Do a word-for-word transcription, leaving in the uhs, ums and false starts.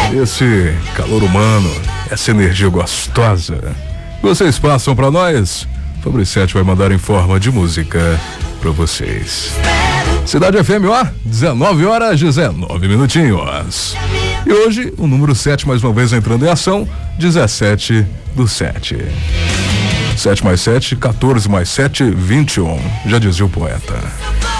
esse calor humano, essa energia gostosa, vocês passam pra nós. Fabri sete vai mandar em forma de música pra vocês. Cidade F M, ó, dezenove horas, dezenove minutinhos. E hoje, o número sete mais uma vez entrando em ação, dezessete do sete. sete mais sete, quatorze mais sete, vinte e um, já dizia o poeta.